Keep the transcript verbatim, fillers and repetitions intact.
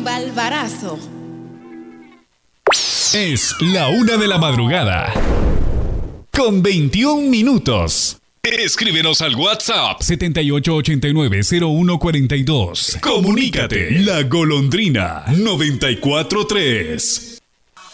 rumba al barazo. Es la una de la madrugada. Con veintiún minutos. Escríbenos al WhatsApp setenta y ocho ochenta y nueve cero uno cuarenta y dos. Comunícate. La Golondrina noventa y cuatro tres.